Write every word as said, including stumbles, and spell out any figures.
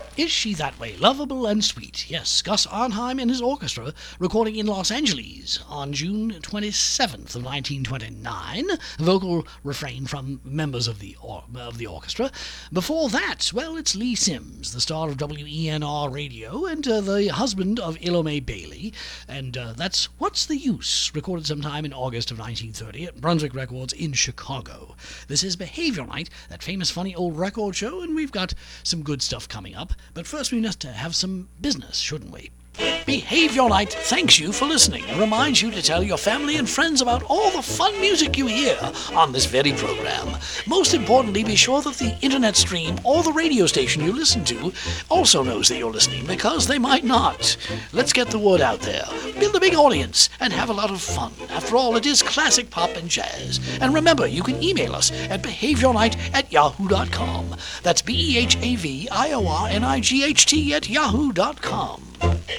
Is She That Way? Lovable and Sweet. Yes, Gus Arnheim and his orchestra recording in Los Angeles on June twenty-seventh of nineteen twenty-nine. Vocal refrain from members of the or- of the orchestra. Before that, well, it's Lee Sims, the star of W E N R Radio and uh, the husband of Ilome Bailey. And uh, that's What's the Use, recorded sometime in August of nineteen thirty at Brunswick Records in Chicago. This is Behavior Night, that famous funny old record show, and we've got some good stuff coming up. But first we must have some business, shouldn't we? Behavior Night thanks you for listening and reminds you to tell your family and friends about all the fun music you hear on this very program. Most importantly, be sure that the internet stream or the radio station you listen to also knows that you're listening, because they might not. Let's get the word out there, build a big audience, and have a lot of fun. After all, it is classic pop and jazz. And remember, you can email us at behaviornight at yahoo dot com. That's B E H A V I O R N I G H T at yahoo dot com.